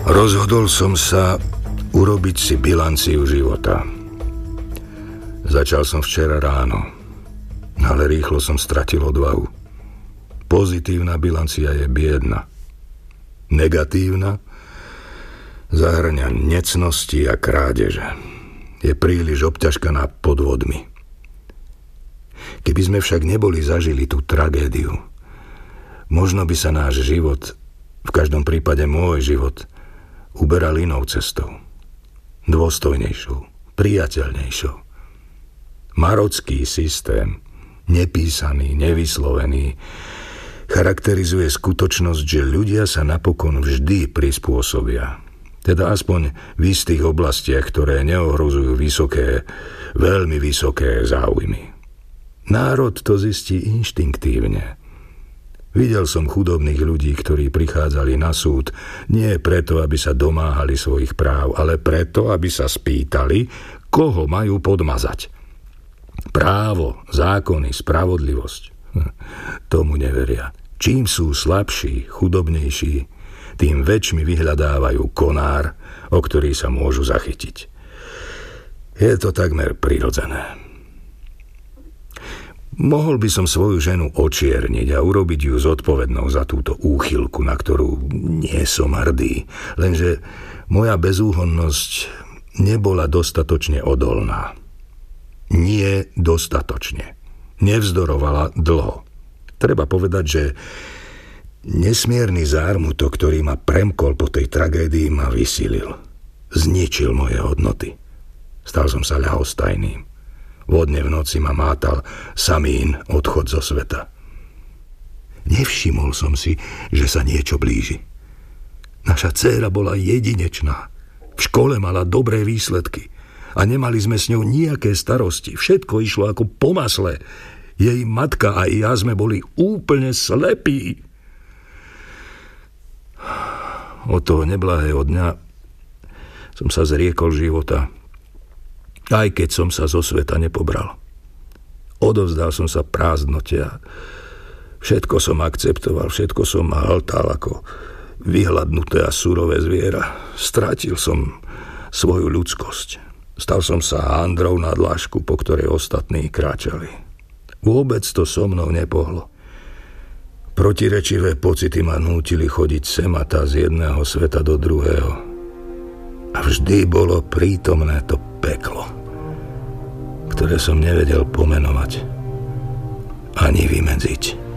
Rozhodol som sa urobiť si bilanciu života. Začal som včera ráno, ale rýchlo som stratil odvahu. Pozitívna bilancia je biedna. Negatívna zahŕňa necnosti a krádeže. Je príliš obťažkaná podvodmi. Keby sme však neboli zažili tú tragédiu, možno by sa náš život, v každom prípade môj život, uberal inou cestou. Dôstojnejšou, priateľnejšou. Marocký systém, nepísaný, nevyslovený, charakterizuje skutočnosť, že ľudia sa napokon vždy prispôsobia. Teda aspoň v istých oblastiach, ktoré neohrozujú vysoké, veľmi vysoké záujmy. Národ to zistí inštinktívne. Videl som chudobných ľudí, ktorí prichádzali na súd nie preto, aby sa domáhali svojich práv, ale preto, aby sa spýtali, koho majú podmazať. Právo, zákony, spravodlivosť. Tomu neveria. Čím sú slabší, chudobnejší, tým väčšmi vyhľadávajú konár, o ktorý sa môžu zachytiť. Je to takmer prirodzené. Mohol by som svoju ženu očierniť a urobiť ju zodpovednou za túto úchylku, na ktorú nie som hrdý. Lenže moja bezúhonnosť nebola dostatočne odolná. Nie dostatočne. Nevzdorovala dlho. Treba povedať, že nesmierny zármutok, ktorý ma premkol po tej tragédii, ma vysilil. Zničil moje hodnoty. Stal som sa ľahostajným. Vodne v noci ma mátal samín odchod zo sveta. Nevšimol som si, že sa niečo blíži. Naša dcéra bola jedinečná. V škole mala dobré výsledky a nemali sme s ňou nejaké starosti. Všetko išlo ako po masle. Jej matka a ja sme boli úplne slepí. Od toho neblahého dňa som sa zriekol života, aj keď som sa zo sveta nepobral. Odovzdal som sa prázdnote a všetko som akceptoval, všetko som hltal ako vyhladnuté a surové zviera. Stratil som svoju ľudskosť. Stal som sa handrou na dlažku, po ktorej ostatní kráčali. Vôbec to so mnou nepohlo. Protirečivé pocity ma nútili chodiť sem a tá z jedného sveta do druhého. A vždy bolo prítomné to peklo, ktoré som nevedel pomenovať ani vymedziť.